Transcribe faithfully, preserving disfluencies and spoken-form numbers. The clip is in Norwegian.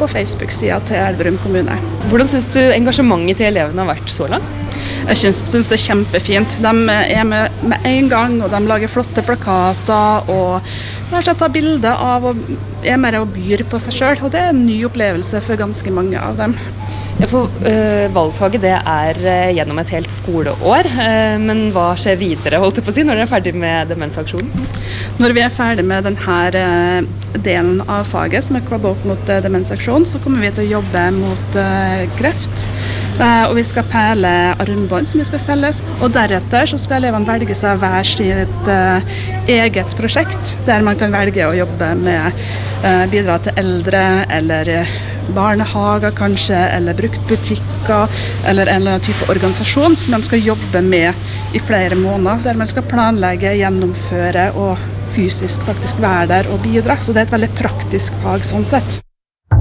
på Facebook-siden til Elverum kommune. Hvordan synes du engasjementet til elevene har vært så langt? Jeg synes, synes det er kjempefint. De er med med en gang, og de lager flotte plakater, og rett og slett tar bilder av og er med og byr på seg selv. Og det er en ny opplevelse for ganske mange av dem. Ja, for øh, valgfaget det er øh, gjennom et helt skoleår, øh, men hva skjer videre, holdt jeg på å si, når dere er ferdig med demensaksjonen? Når vi er ferdig med denne øh, delen av faget som er koblet opp mot øh, demensaksjonen, så kommer vi til å jobbe mot øh, kreft. Uh, og vi skal pæle armbånd som vi skal selges, og deretter så skal elevene velge seg hver sitt uh, eget prosjekt, der man kan velge å jobbe med uh, bidra til eldre, eller uh, barnehager kanskje, eller bruktbutikker, eller en eller annen type organisasjon som de skal jobbe med i flere måneder, der man skal planlegge, gjennomføre og fysisk faktisk være der og bidra. Så det er et veldig praktisk fag sånn sett.